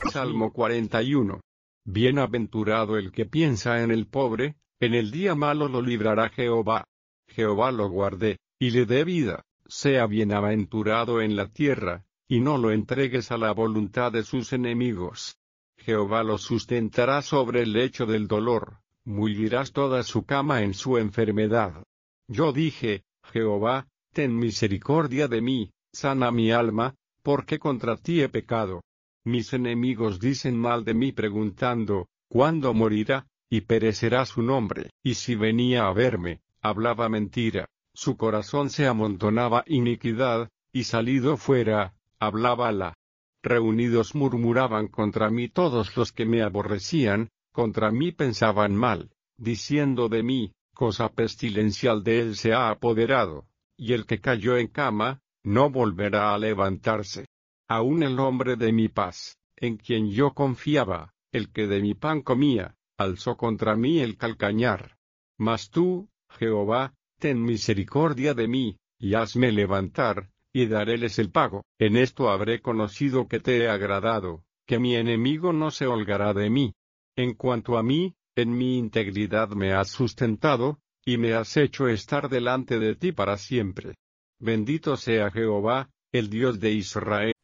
Salmo 41. Bienaventurado el que piensa en el pobre, en el día malo lo librará Jehová. Jehová lo guarde, y le dé vida, sea bienaventurado en la tierra, y no lo entregues a la voluntad de sus enemigos. Jehová lo sustentará sobre el lecho del dolor, mullirás toda su cama en su enfermedad. Yo dije, Jehová, ten misericordia de mí, sana mi alma, porque contra ti he pecado. Mis enemigos dicen mal de mí preguntando, ¿cuándo morirá? Y perecerá su nombre. Y si venía a verme, hablaba mentira, su corazón se amontonaba iniquidad, y salido fuera, hablábala. Reunidos murmuraban contra mí todos los que me aborrecían, contra mí pensaban mal, diciendo de mí, cosa pestilencial de él se ha apoderado, y el que cayó en cama, no volverá a levantarse. Aun el hombre de mi paz, en quien yo confiaba, el que de mi pan comía, alzó contra mí el calcañar. Mas tú, Jehová, ten misericordia de mí, y hazme levantar, y daréles el pago. En esto habré conocido que te he agradado, que mi enemigo no se holgará de mí. En cuanto a mí, en mi integridad me has sustentado, y me has hecho estar delante de ti para siempre. Bendito sea Jehová, el Dios de Israel.